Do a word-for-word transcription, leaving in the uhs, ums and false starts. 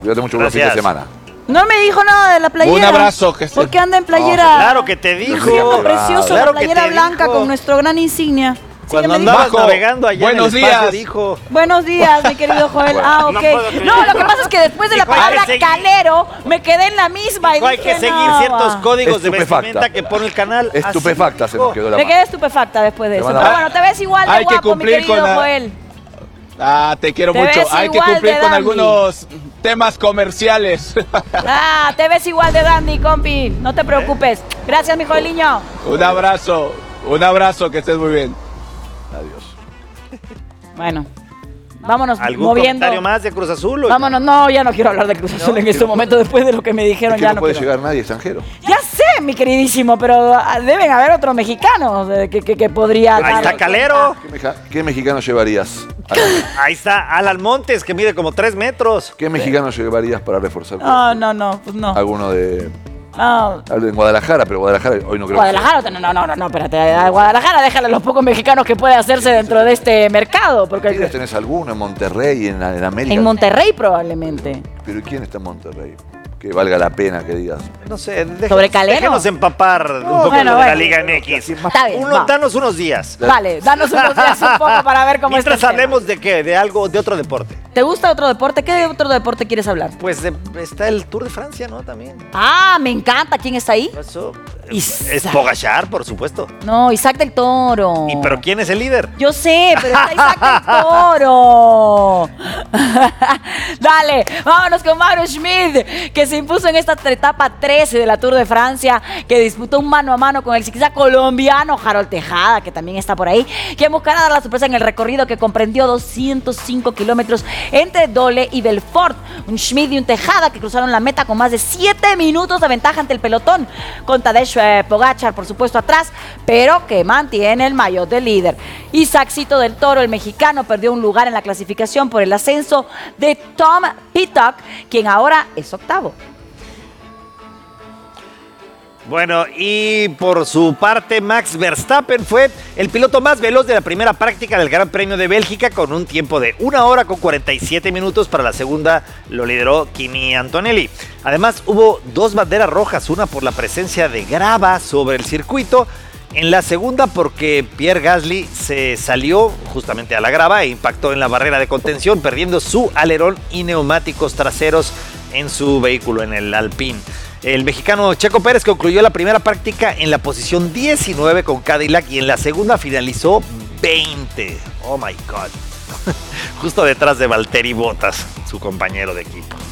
Cuídate mucho por el fin de semana. No me dijo nada de la playera. Un abrazo. Que ¿Por qué anda en playera? No, claro que te dijo. Siendo precioso, claro la playera blanca dijo. con nuestro gran insignia. Cuando Sígueme, andabas Bajo. navegando allá Buenos en el espacio, días. dijo. Buenos días, mi querido Joel. Ah, ok. No, lo que pasa es que después de la Dijo, hay que palabra seguir. calero, me quedé en la misma y Dijo, hay dije, que seguir no, ciertos va. códigos de Estupefacta. vestimenta que pone el canal. Estupefacta Así se nos dijo. quedó la Me mano. quedé estupefacta después de Te eso. van a Pero dar- bueno, te ves igual de Hay que guapo, mi cumplir querido con la- Joel. Ah, te quiero Te mucho. ves Hay que igual cumplir de con dandy. algunos temas comerciales. Ah, te ves igual de dandy, compi. No te preocupes. Gracias, mi Joeliño. Un abrazo. Un abrazo, que estés muy bien. Adiós. Bueno, vámonos ¿Algún moviendo. comentario más de Cruz Azul? o ya? Vámonos, no, ya no quiero hablar de Cruz Azul en este momento después de lo que me dijeron. Es que ya no, no puede quiero. llegar nadie extranjero. Ya sé, mi queridísimo, pero ah, deben haber otros mexicanos eh, que, que, que podría. Ahí está dar- Calero. ¿Qué, meja- qué mexicano llevarías? Ahí está Alan Montes, que mide como tres metros. ¿Qué mexicano llevarías para reforzar? No, no, no, pues no. Alguno de... No. En Guadalajara, pero Guadalajara hoy no creo Guadalajara, no, no, no, no, no, espérate. A Guadalajara, déjale a los pocos mexicanos que puede hacerse dentro de este mercado. que... Porque ¿Tienes, tenés alguno en Monterrey, en, en América? en Monterrey probablemente. ¿Pero ¿y quién está en Monterrey? Que valga la pena que digas. No sé, déjenos, ¿Sobre Calero? déjenos empapar un poco bueno, de bueno. la Liga M X. Está bien, Uno- va. danos unos días. Vale, danos unos días un poco para ver cómo está Mientras el tema. hablemos de qué, de algo, de otro deporte. ¿Te gusta otro deporte? ¿Qué otro deporte quieres hablar? Pues de- está el Tour de Francia, ¿no? También. Ah, me encanta. ¿Quién está ahí? Eso, Isaac. es Pogacar, por supuesto. No, Isaac del Toro. ¿Y pero quién es el líder? Yo sé, pero está Isaac del Toro. Dale, vámonos con Mauro Schmid, que se impuso en esta etapa trece de la Tour de Francia, que disputó un mano a mano con el ciclista colombiano Harold Tejada, que también está por ahí, que buscará dar la sorpresa en el recorrido que comprendió doscientos cinco kilómetros entre Dole y Belfort. Un Schmid y un Tejada que cruzaron la meta con más de siete minutos de ventaja ante el pelotón, con Tadej eh, Pogacar, por supuesto, atrás, pero que mantiene el maillot de líder. Isaacito del Toro, el mexicano, perdió un lugar en la clasificación por el ascenso de Tom Pitcock, quien ahora es octavo. Bueno, y por su parte, Max Verstappen fue el piloto más veloz de la primera práctica del Gran Premio de Bélgica, con un tiempo de una hora con cuarenta y siete minutos. Para la segunda lo lideró Kimi Antonelli. Además, hubo dos banderas rojas, una por la presencia de grava sobre el circuito, en la segunda porque Pierre Gasly se salió justamente a la grava e impactó en la barrera de contención, perdiendo su alerón y neumáticos traseros en su vehículo, en el Alpine. El mexicano Checo Pérez concluyó la primera práctica en la posición diecinueve con Cadillac y en la segunda finalizó veinte. Oh my God. Justo detrás de Valtteri Bottas, su compañero de equipo.